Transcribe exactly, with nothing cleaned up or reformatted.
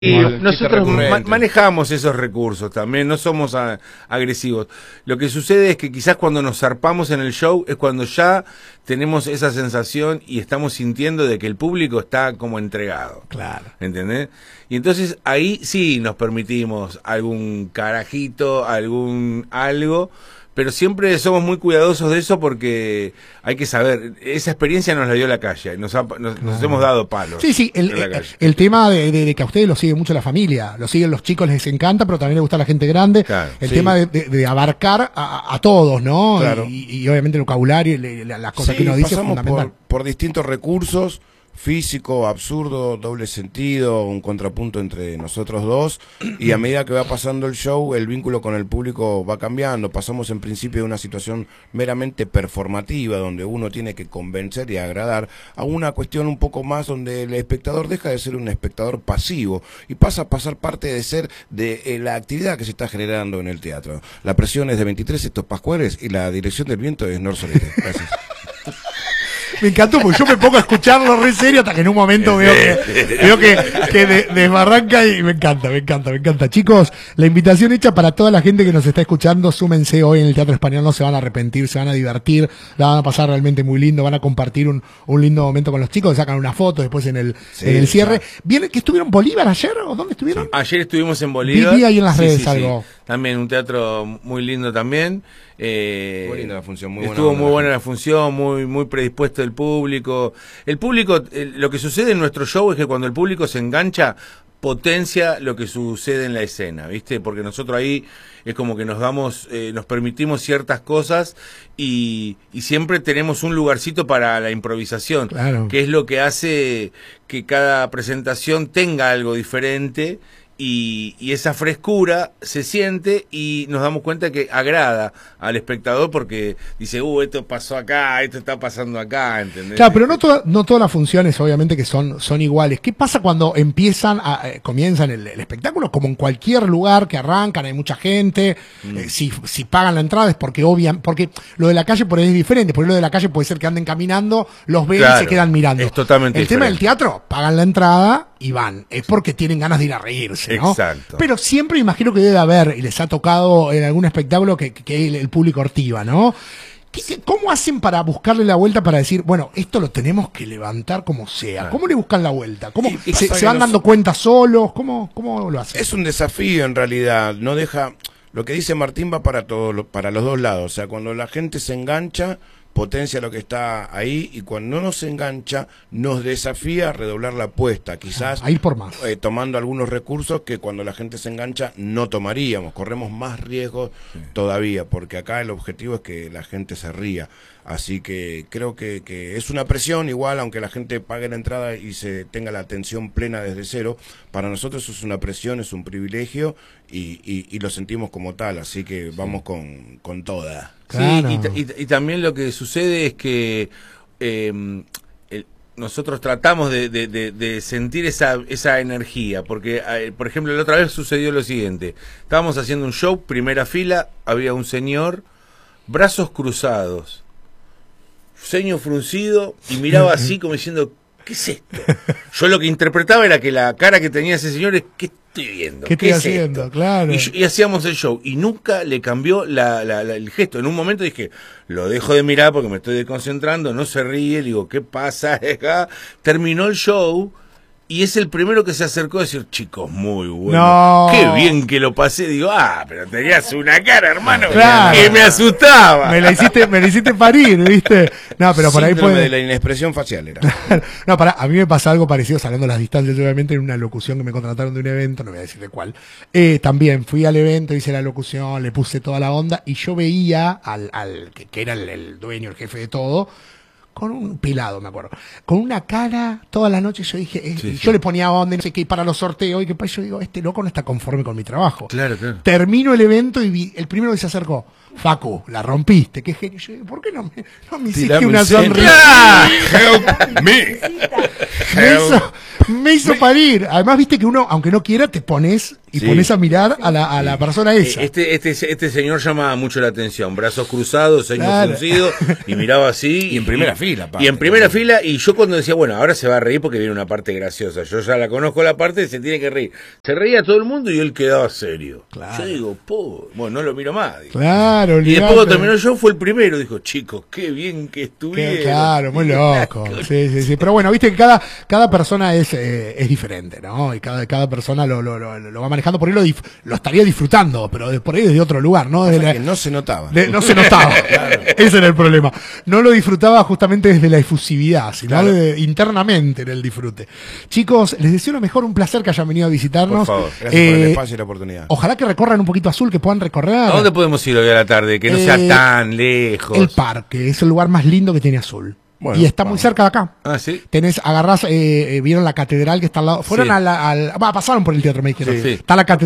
Y Bueno, nosotros ma manejamos esos recursos también, no somos a agresivos. Lo que sucede es que quizás cuando nos zarpamos en el show es cuando ya tenemos esa sensación y estamos sintiendo de que el público está como entregado. Claro. ¿Entendés? Y entonces ahí sí nos permitimos algún carajito, algún algo, pero siempre somos muy cuidadosos de eso porque hay que saber, esa experiencia nos la dio la calle, nos, ha, nos, claro. nos hemos dado palos. Sí, sí, el, el, el tema de, de, de que a ustedes lo sigue mucho la familia, lo siguen los chicos, les encanta, pero también les gusta la gente grande, claro, el sí. tema de, de, de abarcar a, a todos, ¿no? Claro. Y, y obviamente el vocabulario, y las cosas sí, que uno dice es pasamos fundamental. Por, por distintos recursos, físico, absurdo, doble sentido, un contrapunto entre nosotros dos, y a medida que va pasando el show, el vínculo con el público va cambiando. Pasamos en principio de una situación meramente performativa, donde uno tiene que convencer y agradar, a una cuestión un poco más donde el espectador deja de ser un espectador pasivo y pasa a pasar parte de ser de eh, la actividad que se está generando en el teatro. La presión es de veintitrés, estos Pascuales, y la dirección del viento es Nor Solete. Gracias. Me encantó, porque yo me pongo a escucharlo re serio hasta que en un momento veo que, veo que, que de, desbarranca y me encanta, me encanta, me encanta. Chicos, la invitación hecha para toda la gente que nos está escuchando, súmense hoy en el Teatro Español, no se van a arrepentir, se van a divertir, la van a pasar realmente muy lindo, van a compartir un, un lindo momento con los chicos, sacan una foto después en el, sí, en el cierre. Claro. ¿Viene, que estuvieron en Bolívar ayer o dónde estuvieron? Sí. Ayer estuvimos en Bolívar. Vi ahí en las sí, redes sí, algo. Sí. También un teatro muy lindo también. Eh, muy linda la función, muy estuvo buena muy buena la función, muy muy predispuesto el público. El público, eh, lo que sucede en nuestro show es que cuando el público se engancha, potencia lo que sucede en la escena, ¿viste? Porque nosotros ahí es como que nos damos, eh, nos permitimos ciertas cosas y, y siempre tenemos un lugarcito para la improvisación, claro. que es lo que hace que cada presentación tenga algo diferente. Y, y esa frescura se siente y nos damos cuenta que agrada al espectador porque dice, uh, esto pasó acá, esto está pasando acá, ¿entendés? Claro, pero no, toda, no todas las funciones obviamente que son, son iguales. ¿Qué pasa cuando empiezan a, eh, comienzan el, el espectáculo? Como en cualquier lugar que arrancan, hay mucha gente, mm. eh, si, si pagan la entrada es porque obvian, porque lo de la calle por ahí es diferente, porque lo de la calle puede ser que anden caminando, los ven claro, y se quedan mirando. Es totalmente El diferente. tema del teatro, pagan la entrada y van, es porque tienen ganas de ir a reírse, ¿no? Exacto. Pero siempre imagino que debe haber, y les ha tocado en algún espectáculo que, que el, el público ortiva, ¿no? ¿Cómo hacen para buscarle la vuelta para decir, bueno, esto lo tenemos que levantar como sea? ¿Cómo le buscan la vuelta? ¿Cómo y, y se, se van dando nos... cuenta solos? ¿Cómo, ¿Cómo lo hacen? Es un desafío en realidad, no deja... Lo que dice Martín va para, todo, para los dos lados, o sea, cuando la gente se engancha, potencia lo que está ahí, y cuando no nos engancha, nos desafía a redoblar la apuesta, quizás a ir por más. Eh, tomando algunos recursos que cuando la gente se engancha no tomaríamos, corremos más riesgos sí. todavía, porque acá el objetivo es que la gente se ría, así que creo que, que es una presión igual, aunque la gente pague la entrada y se tenga la atención plena desde cero, para nosotros es una presión, es un privilegio y, y, y lo sentimos como tal, así que vamos con, con toda. Claro. Sí, y, y, y también lo que sucede es que eh, el, nosotros tratamos de, de, de, de sentir esa, esa energía, porque, eh, por ejemplo, la otra vez sucedió lo siguiente, estábamos haciendo un show, primera fila, había un señor, brazos cruzados, ceño fruncido, y miraba así como diciendo, ¿qué es esto? Yo lo que interpretaba era que la cara que tenía ese señor es, ¿qué estoy viendo? ¿Qué, ¿Qué estoy es haciendo? Esto? Claro. Y, y hacíamos el show, y nunca le cambió la, la, la, el gesto. En un momento dije, lo dejo de mirar porque me estoy desconcentrando, no se ríe, digo, ¿qué pasa acá? Terminó el show, y es el primero que se acercó a decir, chicos, muy bueno, no. qué bien que lo pasé. Digo, ah, pero tenías una cara, hermano, claro. que me asustaba. Me la hiciste, me la hiciste parir, ¿viste? No, pero por ahí puede... de la inexpresión facial era. No, pará, a mí me pasa algo parecido, saliendo las distancias, obviamente, en una locución que me contrataron de un evento, no voy a decir de cuál. Eh, también fui al evento, hice la locución, le puse toda la onda, y yo veía al, al que, que era el, el dueño, el jefe de todo, con un pelado, me acuerdo, con una cara toda la noche. Yo dije, eh, sí, yo sí. le ponía onda, no sé qué, para los sorteos, y que yo digo, este loco no está conforme con mi trabajo. Claro, claro. Termino el evento y vi, el primero que se acercó, Facu, la rompiste, qué genio. Yo digo, ¿por qué no me, no me hiciste Tirame una un sonrisa? Help me. Me hizo, me hizo parir. Además, viste que uno, aunque no quiera, te pones y Sí. pones a mirar a la, a la persona esa. Este, este, este señor llamaba mucho la atención, brazos cruzados, ceño Claro. fruncido, y miraba así. Y en primera fila, aparte. Y en primera fila, y yo cuando decía, bueno, ahora se va a reír porque viene una parte graciosa. Yo ya la conozco la parte y se tiene que reír. Se reía todo el mundo y él quedaba serio. Claro. Yo digo, po, bueno, no lo miro más. digo. Claro, Y después olvidate. cuando terminó el show fue el primero. Dijo, chicos, qué bien que Que- estuvieron. Claro, muy loco. Sí, sí, sí. Pero bueno, viste que cada, cada persona es, eh, es diferente, ¿no? Y cada, cada persona lo, lo, lo, lo va manejando. Por ahí lo, dif- lo estaría disfrutando, pero de, por ahí desde otro lugar, ¿no? Desde la- Que no se notaba. de- no se notaba. Ese era el problema. No lo disfrutaba justamente desde la efusividad, sino Claro. de- internamente en el disfrute. Chicos, les deseo lo mejor, un placer que hayan venido a visitarnos. Por favor. Gracias por el Eh, espacio y la oportunidad. Ojalá que recorran un poquito Azul, que puedan recorrer. ¿A dónde podemos ir hoy a la tarde? Que no Eh, sea tan lejos. El parque, es el lugar más lindo que tiene Azul. Bueno, y está vamos. muy cerca de acá. Ah, ¿sí? Tenés, agarrás, eh, eh, vieron la catedral que está al lado. Fueron Sí. al, al- va, pasaron por el teatro, me dijeron. Sí. Está la catedral.